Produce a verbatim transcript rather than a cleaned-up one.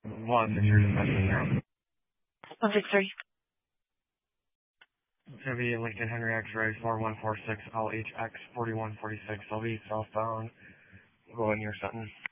One, if you're just messing around. one six three. Chevy Lincoln Henry X-ray four one four six L H X forty-one forty-six. L V cell phone. Go in your sentence.